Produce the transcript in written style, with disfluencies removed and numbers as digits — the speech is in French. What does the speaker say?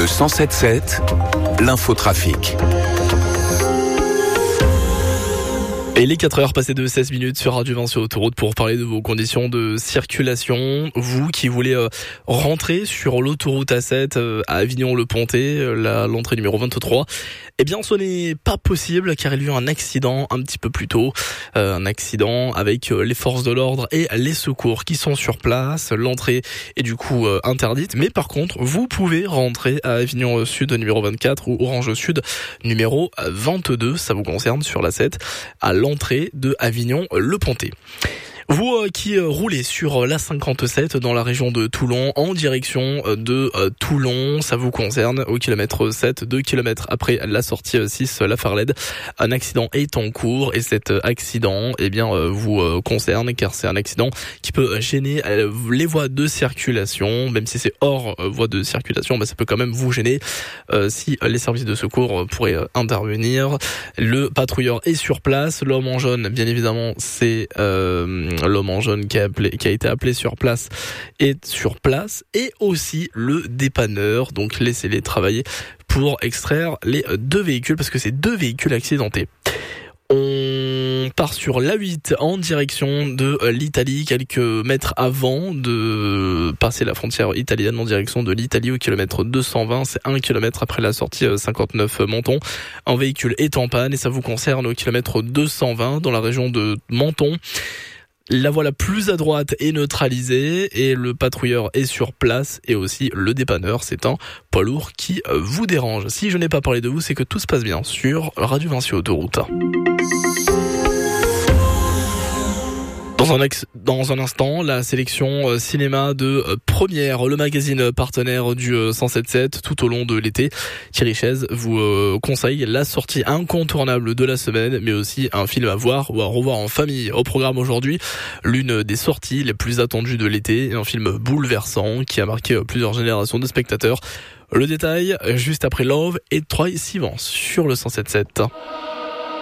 107.7, l'infotrafic. Et les 4h passées de 16 minutes sur Radio Vinci Autoroute pour parler de vos conditions de circulation. Vous qui voulez rentrer sur l'autoroute A7 à Avignon-le-Pontet, l'entrée numéro 23, eh bien ce n'est pas possible car il y a eu un accident un petit peu plus tôt. Un accident avec les forces de l'ordre et les secours qui sont sur place. L'entrée est du coup interdite. Mais par contre, vous pouvez rentrer à Avignon Sud numéro 24 ou Orange Sud numéro 22. Ça vous concerne sur l'A7 à l'entrée de Avignon-le-Pontet. Vous qui roulez sur l'A57 dans la région de Toulon en direction de Toulon, ça vous concerne au kilomètre 7, 2 km après la sortie 6 La Farlède. Un accident est en cours et cet accident vous concerne car c'est un accident qui peut gêner les voies de circulation. Même si c'est hors voie de circulation, ça peut quand même vous gêner si les services de secours pourraient intervenir. Le patrouilleur est sur place. L'homme en jaune, bien évidemment, c'est l'homme en jaune qui a été appelé sur place est sur place, et aussi le dépanneur, donc laissez-les travailler pour extraire les deux véhicules parce que c'est deux véhicules accidentés. On part sur l'A8 en direction de l'Italie, quelques mètres avant de passer la frontière italienne en direction de l'Italie au kilomètre 220. C'est 1 kilomètre après la sortie 59 Menton. Un véhicule est en panne et ça vous concerne au kilomètre 220 dans la région de Menton. La voie la plus à droite est neutralisée et le patrouilleur est sur place, et aussi le dépanneur, c'est un poids lourd qui vous dérange. Si je n'ai pas parlé de vous, c'est que tout se passe bien sur Radio Vinci Autoroute. Dans un instant, la sélection cinéma de Première, le magazine partenaire du 107.7 tout au long de l'été. Thierry Chaise vous conseille la sortie incontournable de la semaine, mais aussi un film à voir ou à revoir en famille. Au programme aujourd'hui, l'une des sorties les plus attendues de l'été, un film bouleversant qui a marqué plusieurs générations de spectateurs. Le détail, juste après Love et Troye Sivan sur le 107.7.